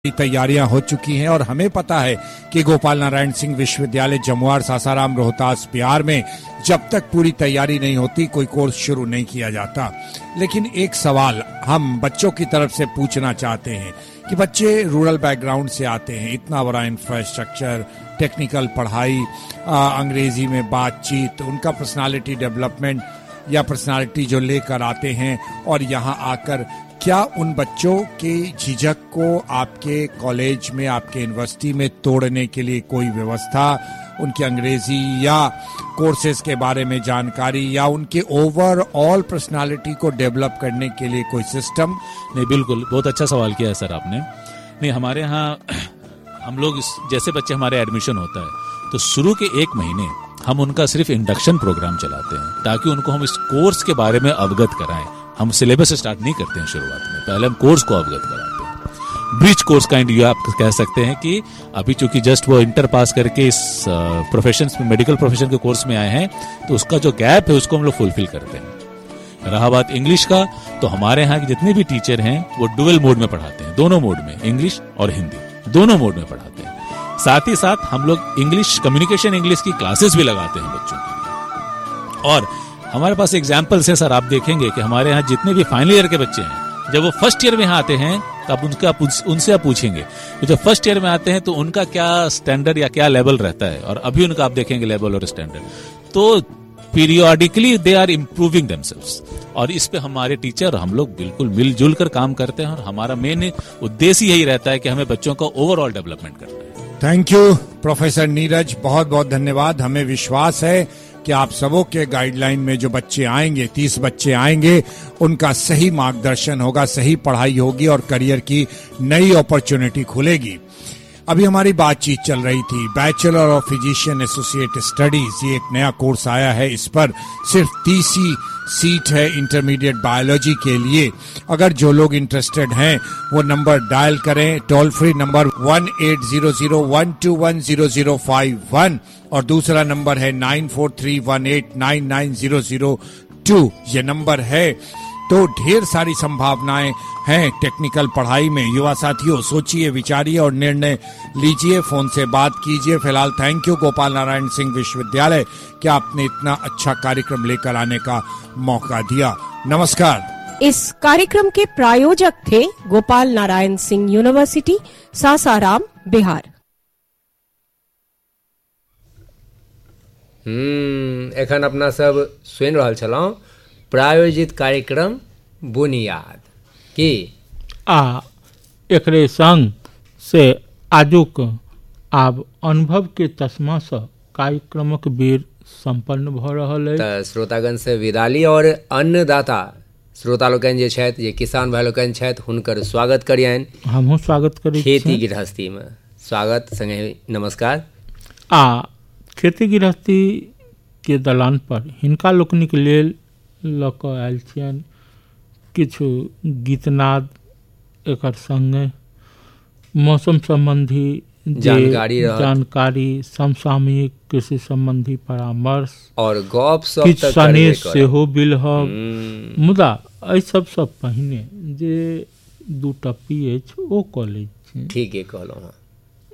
तैयारियां हो चुकी हैं और हमें पता है कि गोपाल नारायण सिंह विश्वविद्यालय जमुआर, सासाराम, रोहतास, बिहार में जब तक पूरी तैयारी नहीं होती कोई कोर्स शुरू नहीं किया जाता। लेकिन एक सवाल हम बच्चों की तरफ से पूछना चाहते हैं कि बच्चे रूरल बैकग्राउंड से आते हैं, इतना बड़ा इंफ्रास्ट्रक्चर, टेक्निकल पढ़ाई, अंग्रेजी में बातचीत, उनका पर्सनालिटी डेवलपमेंट या पर्सनालिटी जो लेकर आते हैं और यहाँ आकर क्या उन बच्चों के झिझक को आपके कॉलेज में, आपके यूनिवर्सिटी में तोड़ने के लिए कोई व्यवस्था, उनकी अंग्रेजी या कोर्सेज के बारे में जानकारी या उनके ओवरऑल पर्सनालिटी को डेवलप करने के लिए कोई सिस्टम? नहीं, बिल्कुल बहुत अच्छा सवाल किया है सर आपने। नहीं, हमारे यहाँ हम लोग जैसे बच्चे हमारे एडमिशन होता है तो शुरू के 1 महीने हम उनका सिर्फ इंडक्शन प्रोग्राम चलाते हैं ताकि उनको हम इस कोर्स के बारे में अवगत कराएं। हम सिलेबस स्टार्ट नहीं करते हैं शुरुआत में, पहले हम कोर्स को अवगत कराते हैं। ब्रिज कोर्स काइंड ये आप कह सकते हैं कि अभी चूंकि जस्ट वो इंटर पास करके इस प्रोफेशन में, मेडिकल प्रोफेशन के कोर्स में आए हैं, तो उसका जो गैप है उसको हम लोग फुलफिल करते हैं। रहा बात इंग्लिश का, तो हमारे यहाँ के जितने भी टीचर हैं वो डुअल मोड में पढ़ाते हैं, दोनों मोड में, इंग्लिश और हिंदी दोनों मोड में पढ़ाते हैं। साथ ही साथ हम लोग इंग्लिश, कम्युनिकेशन इंग्लिश की क्लासेस भी लगाते हैं बच्चों के। और हमारे पास एग्जाम्पल्स हैं सर, आप देखेंगे कि हमारे यहाँ जितने भी फाइनल ईयर के बच्चे हैं, जब वो फर्स्ट ईयर में यहाँ आते हैं तब उनसे आप पूछेंगे कि जब फर्स्ट ईयर में आते हैं तो उनका क्या स्टैंडर्ड या क्या लेवल रहता है, और अभी उनका आप देखेंगे लेवल और स्टैंडर्ड, तो periodically they are improving themselves. और इस पे हमारे टीचर, हम लोग बिल्कुल मिलजुल कर काम करते हैं और हमारा मेन उद्देश्य यही रहता है कि हमें बच्चों का ओवरऑल डेवलपमेंट करना है। थैंक यू प्रोफेसर नीरज, बहुत बहुत धन्यवाद। हमें विश्वास है कि आप सबों के गाइडलाइन में जो बच्चे आएंगे, 30 बच्चे आएंगे, उनका सही मार्गदर्शन होगा, सही पढ़ाई होगी और करियर की नई अपॉर्चुनिटी खुलेगी। अभी हमारी बातचीत चल रही थी bachelor of physician associate studies, ये एक नया कोर्स आया है, इस पर सिर्फ 30 ही सीट है इंटरमीडिएट बायोलॉजी के लिए। अगर जो लोग इंटरेस्टेड हैं वो नंबर डायल करें, टोल फ्री नंबर 180012100051 और दूसरा नंबर है 9431899002, ये नंबर है। तो ढेर सारी संभावनाएं हैं टेक्निकल पढ़ाई में। युवा साथियों, सोचिए, विचारिए और निर्णय लीजिए, फोन से बात कीजिए। फिलहाल थैंक यू गोपाल नारायण सिंह विश्वविद्यालय कि आपने इतना अच्छा कार्यक्रम लेकर आने का मौका दिया। नमस्कार। इस कार्यक्रम के प्रायोजक थे गोपाल नारायण सिंह यूनिवर्सिटी, सासाराम, बिहार। एखन अपना सब सुनि रहल छलहुँ प्रायोजित कार्यक्रम बुनियाद की एकरे संग से आजुक आब अनुभव के चश्मा से कार्यक्रमक बेर संपन्न भ रहल अछि। तऽ श्रोतागण से विदा ली और अन्नदाता श्रोता लोकनि जे छथि, जे किसान भाई लोकनि छथि, हुनकर स्वागत करियनि। हमहूँ स्वागत करै छी। खेती गृहस्थी में स्वागत, संगे नमस्कार। खेती गृहस्थी के दलान पर हिनका लोकनिक लेल लऽ कऽ आयल छियनि किछु गीतनाद, एकर संगे मौसम संबंधी जानकारी, समसामयिक कृषि संबंधी परामर्श और गपशप, किछु सनेश सेहो बिलहब। मुदा एहि सबसँ पहिने जे दूटा पीएच ओ कॉलेज छै। ठीके कहलहुँ हँ।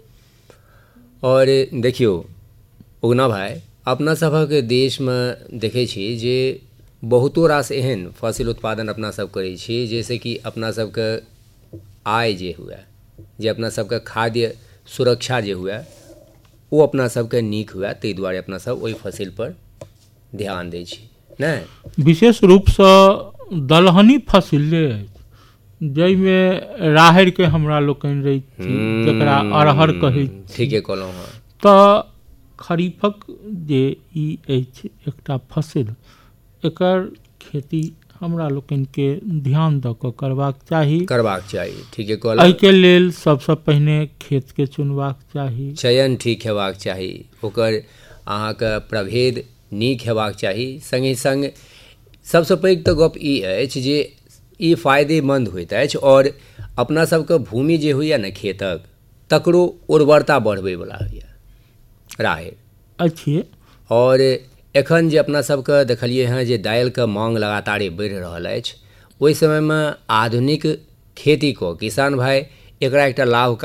और देखियौ उगना भाई, अपना सभक देश में देखै छी जे बहुतो रास एहन फसिल उत्पादन अपना सब करै छी जैसे कि अपना सबके आय जे हुए, जे अपना सबके खाद्य सुरक्षा जे हुए, वो अपना सबके नीक हुए, ताहि दुआरे अपना सब ओहि फसिल पर ध्यान दै छी। नहि, विशेष रूपसँ दलहनी फसिले जाहिमे राहरि के हमरा लोकनि रहै छी, जकरा अरहर कहै छी। ठीके कहलहुँ हँ। तऽ खरीफक जे ई अछि एकटा फसिल, एकर खेती हमरा लोकनि के ध्यान दऽ कऽ करबाक चाही। ठीके कहलहुँ। एहिके लेल सबसँ पहिने खेत के चुनबाक चाही, चयन ठीक हेबाक चाही, ओकर अहाँके प्रभेद नीक हेबाक चाही। संगे संग सबसँ पैघ तऽ गप ई अछि जे ई फायदेमंद होइत अछि और अपना सबके भूमि जे होइए ने खेतक, तकरो उर्वरता बढ़बैवला होइए राहरि अछि। और एखन जे अपना सबके देखलिए हैं जे दालि के मांग लगातार बढ़ि रहल अछि, ओहि समय में आधुनिक खेती को किसान भाई एकरा एकटा लाभ